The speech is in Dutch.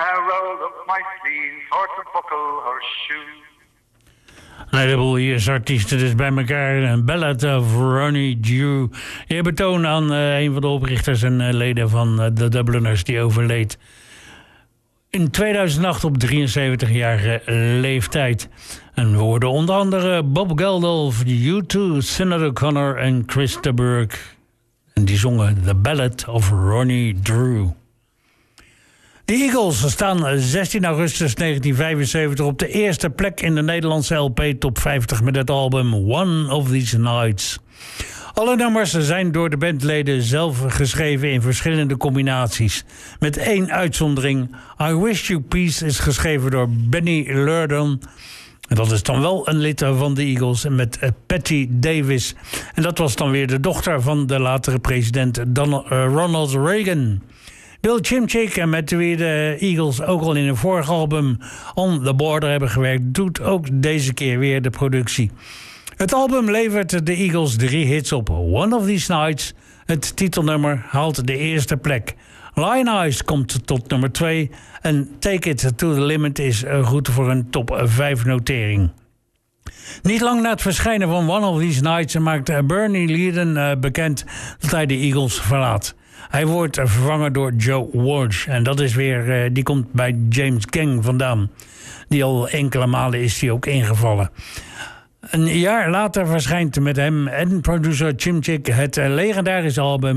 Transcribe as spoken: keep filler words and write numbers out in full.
and rolled up my sleeves for to buckle her shoe. Een heleboel hier artiesten dus bij elkaar. Een Ballad of Ronnie Drew. Je betoont aan uh, een van de oprichters en uh, leden van uh, de Dubliners die overleed in tweeduizend acht op drieënzeventigjarige leeftijd. En we hoorden onder andere Bob Geldof, U twee, Sinead O'Connor en Chris de Burgh. En die zongen The Ballad of Ronnie Drew. De Eagles staan zestien augustus negentien vijfenzeventig op de eerste plek in de Nederlandse L P Top vijftig met het album One of These Nights. Alle nummers zijn door de bandleden zelf geschreven in verschillende combinaties. Met één uitzondering. I Wish You Peace is geschreven door Benny Lurden. En dat is dan wel een lid van de Eagles met Patty Davis. En dat was dan weer de dochter van de latere president Donald, uh, Ronald Reagan. Bill Chimchik, met wie de Eagles ook al in een vorig album On the Border hebben gewerkt, doet ook deze keer weer de productie. Het album levert de Eagles drie hits op. One of These Nights, het titelnummer, haalt de eerste plek. Lion Eyes komt tot nummer twee. En Take It to the Limit is goed voor een top vijf notering. Niet lang na het verschijnen van One of These Nights maakt Bernie Leadon bekend dat hij de Eagles verlaat. Hij wordt vervangen door Joe Walsh. En dat is weer, die komt bij James Gang vandaan. Die al enkele malen is die ook ingevallen. Een jaar later verschijnt met hem en producer Chimchik het legendarische album